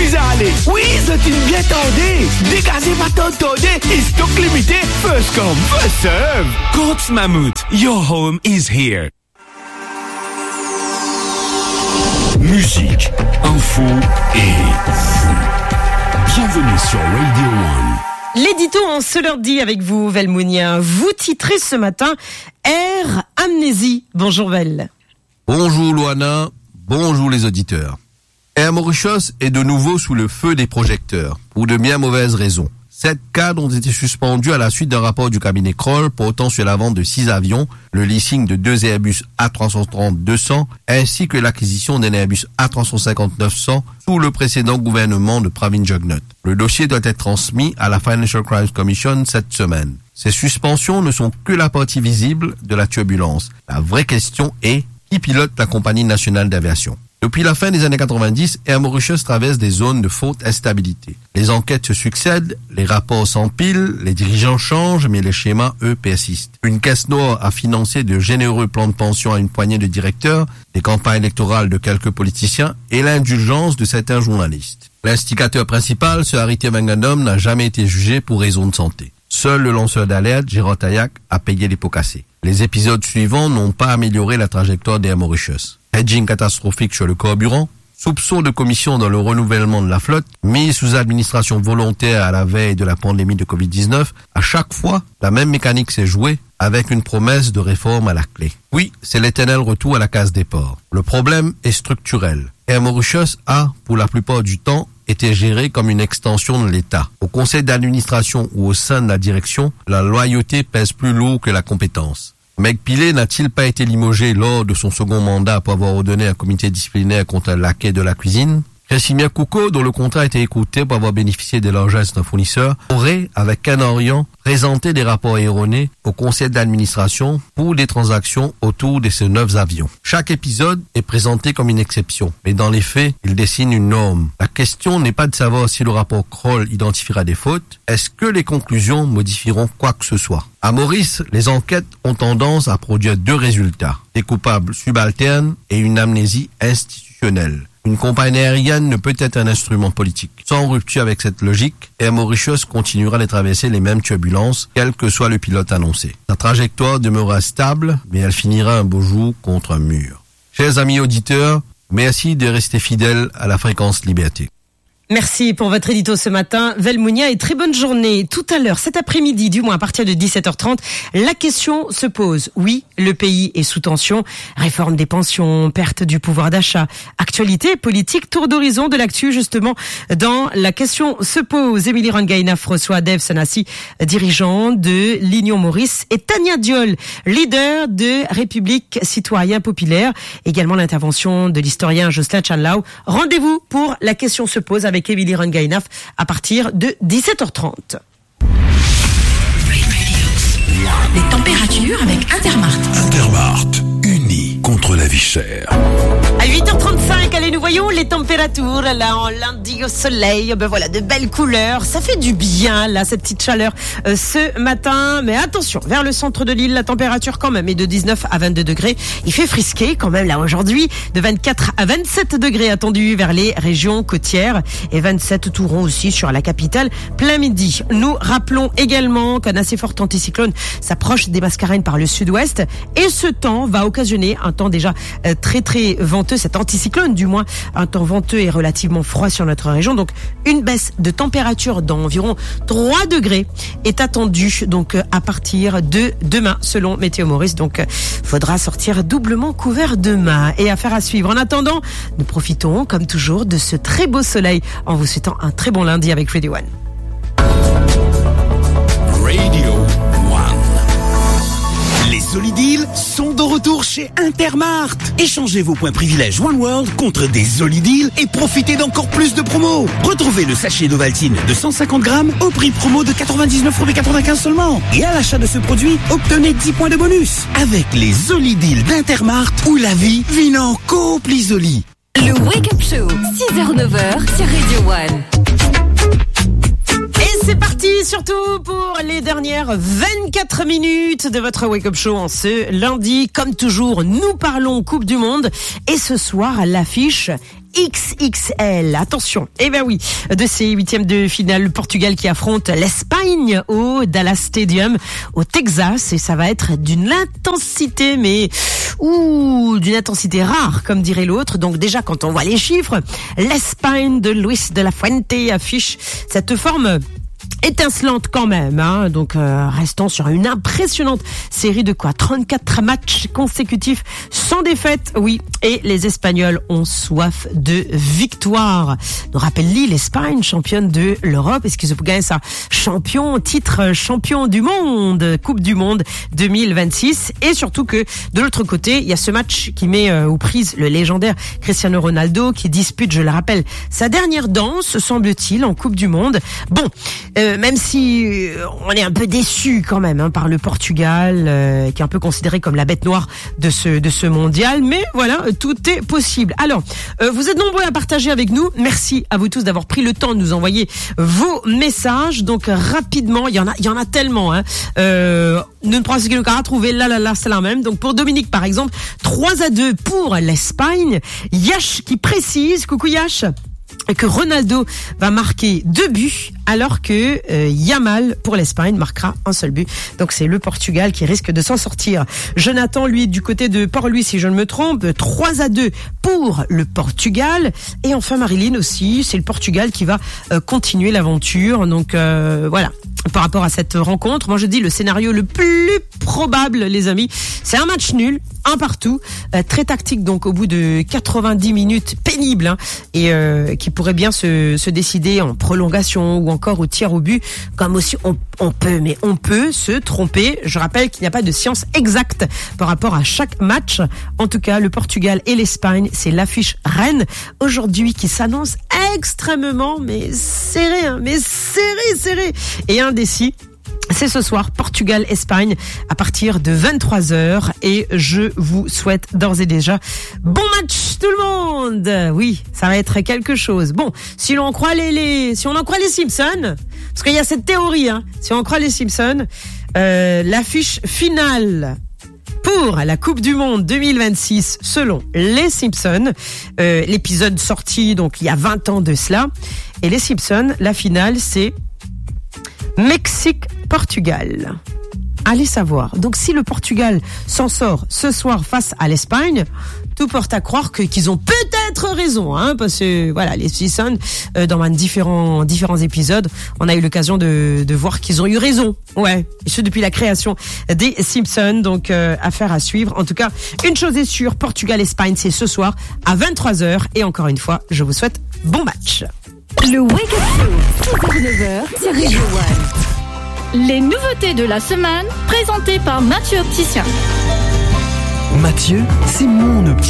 allez. Oui, c'est une bien tendée. Dégagez pas t'entendez. Et stock limité. First come, first serve. Courts Mammouth, your home is here. Musique, info et vous. Bienvenue sur Radio One. L'édito en ce lundi avec vous, Velmounia. Vous titrez ce matin Air Amnésie. Bonjour Vel. Bonjour Loana, bonjour les auditeurs. Air Mauritius est de nouveau sous le feu des projecteurs, pour de bien mauvaises raisons. 7 cadres ont été suspendus à la suite d'un rapport du cabinet Kroll portant sur la vente de 6 avions, le leasing de 2 Airbus A330-200, ainsi que l'acquisition d'un Airbus A350-900 sous le précédent gouvernement de Pravin Jugnauth. Le dossier doit être transmis à la Financial Crimes Commission cette semaine. Ces suspensions ne sont que la partie visible de la turbulence. La vraie question est, qui pilote la compagnie nationale d'aviation? Depuis la fin des années 90, Air Mauritius traverse des zones de forte instabilité. Les enquêtes se succèdent, les rapports s'empilent, les dirigeants changent, mais les schémas, eux, persistent. Une caisse noire a financé de généreux plans de pension à une poignée de directeurs, des campagnes électorales de quelques politiciens et l'indulgence de certains journalistes. L'instigateur principal, ce Harity Mangandom, n'a jamais été jugé pour raison de santé. Seul le lanceur d'alerte, Gérard Tayak, a payé les pots cassés. Les épisodes suivants n'ont pas amélioré la trajectoire d'Air Mauritius. Hedging catastrophique sur le carburant, soupçon de commission dans le renouvellement de la flotte, mise sous administration volontaire à la veille de la pandémie de Covid-19, à chaque fois, la même mécanique s'est jouée avec une promesse de réforme à la clé. Oui, c'est l'éternel retour à la case départ. Le problème est structurel. Air Mauritius a, pour la plupart du temps, été géré comme une extension de l'État. Au conseil d'administration ou au sein de la direction, la loyauté pèse plus lourd que la compétence. Meg Pilet n'a-t-il pas été limogé lors de son second mandat pour avoir ordonné un comité disciplinaire contre un laquais de la cuisine? Chressimia Kouko, dont le contrat a été écouté pour avoir bénéficié des largesses d'un fournisseur, aurait, avec Canorian, présenté des rapports erronés au conseil d'administration pour des transactions autour de ces 9 avions. Chaque épisode est présenté comme une exception, mais dans les faits, il dessine une norme. La question n'est pas de savoir si le rapport Kroll identifiera des fautes, est-ce que les conclusions modifieront quoi que ce soit? À Maurice, les enquêtes ont tendance à produire 2 résultats, des coupables subalternes et une amnésie institutionnelle. Une compagnie aérienne ne peut être un instrument politique. Sans rupture avec cette logique, Air Mauritius continuera de traverser les mêmes turbulences, quel que soit le pilote annoncé. Sa trajectoire demeurera stable, mais elle finira un beau jour contre un mur. Chers amis auditeurs, merci de rester fidèles à la fréquence Liberté. Merci pour votre édito ce matin, Velmounia, et très bonne journée. Tout à l'heure, cet après-midi, du moins à partir de 17h30, la question se pose. Oui, le pays est sous tension. Réforme des pensions, perte du pouvoir d'achat, actualité politique, tour d'horizon de l'actu, justement, dans la question se pose. Émilie Rangaïna reçoit Dave Sanassi, dirigeant de l'Union Maurice, et Tania Diol, leader de République Citoyen Populaire. Également l'intervention de l'historien Jocelyn Chanlao. Rendez-vous pour la question se pose avec Émilie Rangaïnaf à partir de 17h30. Les températures avec Intermart. Intermart, unis contre la vie chère. À 8h35, allez, nous voyons les températures, là, en lundi au soleil, ben voilà, de belles couleurs, ça fait du bien, là, cette petite chaleur, ce matin, mais attention, vers le centre de l'île, la température quand même est de 19 à 22 degrés, il fait frisquer quand même, là, aujourd'hui, de 24 à 27 degrés attendus vers les régions côtières, et 27 tout rond aussi sur la capitale, plein midi. Nous rappelons également qu'un assez fort anticyclone s'approche des Mascareignes par le sud-ouest, et ce temps va occasionner un temps déjà très très venteux, cet anticyclone du moins, un temps venteux et relativement froid sur notre région, donc une baisse de température d'environ 3 degrés est attendue donc à partir de demain selon Météo Maurice, donc faudra sortir doublement couvert demain, et affaire à suivre. En attendant, nous profitons comme toujours de ce très beau soleil en vous souhaitant un très bon lundi avec Radio One. Radio One. Les Solideals sont de retour chez Intermart. Échangez vos points privilèges One World contre des Solideals et profitez d'encore plus de promos. Retrouvez le sachet d'Ovaltine de 150 grammes au prix promo de 99,95 € seulement. Et à l'achat de ce produit, obtenez 10 points de bonus. Avec les Solideals d'Intermart, où la vie vit encore plus jolie. Le Wake Up Show, 6h-9h sur Radio One. Et c'est parti, surtout pour les dernières 24 minutes de votre Wake Up Show en ce lundi. Comme toujours, nous parlons Coupe du Monde. Et ce soir, à l'affiche, XXL. Attention, eh ben oui, de ces huitièmes de finale, le Portugal qui affronte l'Espagne au Dallas Stadium au Texas, et ça va être d'une intensité, mais d'une intensité rare, comme dirait l'autre. Donc déjà, quand on voit les chiffres, l'Espagne de Luis de la Fuente affiche cette forme étincelante quand même, hein. Donc restons sur une impressionnante série de 34 matchs consécutifs sans défaite, oui, et les Espagnols ont soif de victoire. Nous rappelle-t-il, l'Espagne, championne de l'Europe, est-ce qu'ils ont gagné ça, titre champion du monde, Coupe du Monde 2026, et surtout que de l'autre côté, il y a ce match qui met aux prises le légendaire Cristiano Ronaldo, qui dispute, je le rappelle, sa dernière danse, semble-t-il, en Coupe du Monde. Bon, même si on est un peu déçu quand même, hein, par le Portugal, qui est un peu considéré comme la bête noire de ce mondial, mais voilà, tout est possible. Alors, vous êtes nombreux à partager avec nous. Merci à vous tous d'avoir pris le temps de nous envoyer vos messages. Donc rapidement, il y en a tellement, hein. Nous ne pensons qu'il nous a trouvé là, c'est la même. Donc pour Dominique par exemple, 3-2 pour l'Espagne. Yash qui précise, coucou Yash, que Ronaldo va marquer 2 buts, alors que Yamal pour l'Espagne marquera un seul but. Donc c'est le Portugal qui risque de s'en sortir. Jonathan, lui, du côté de Port-Louis, si je ne me trompe, 3-2 pour le Portugal. Et enfin Marilyn aussi, c'est le Portugal qui va continuer l'aventure. Donc voilà. Par rapport à cette rencontre, moi je dis le scénario le plus probable, les amis, c'est un match nul, un partout, très tactique, donc au bout de 90 minutes pénibles, hein, et qui pourrait bien se décider en prolongation ou encore au tir au but, comme aussi on peut se tromper. Je rappelle qu'il n'y a pas de science exacte par rapport à chaque match. En tout cas, le Portugal et l'Espagne, c'est l'affiche reine aujourd'hui qui s'annonce extrêmement serré, hein, serré. Et indécis, c'est ce soir, Portugal-Espagne, à partir de 23h. Et je vous souhaite d'ores et déjà bon match tout le monde. Oui, ça va être quelque chose. Bon, si on en croit les Simpsons, parce qu'il y a cette théorie, hein, si on en croit les Simpsons, l'affiche finale pour la Coupe du Monde 2026, selon les Simpsons, l'épisode sorti donc il y a 20 ans de cela, et les Simpsons, la finale c'est Mexique-Portugal. Allez savoir. Donc si le Portugal s'en sort ce soir face à l'Espagne, tout porte à croire qu'ils ont peut-être raison, hein, parce que voilà, les Simpsons, dans différents épisodes, on a eu l'occasion de voir qu'ils ont eu raison. Ouais, et ce depuis la création des Simpsons. Donc affaire à suivre. En tout cas, une chose est sûre, Portugal-Espagne, c'est ce soir à 23h. Et encore une fois, je vous souhaite bon match. Le Wake Up Show, 6h-9h sur Radio One. Les nouveautés de la semaine, présentées par Mathieu Opticien. Mathieu, c'est mon opticien.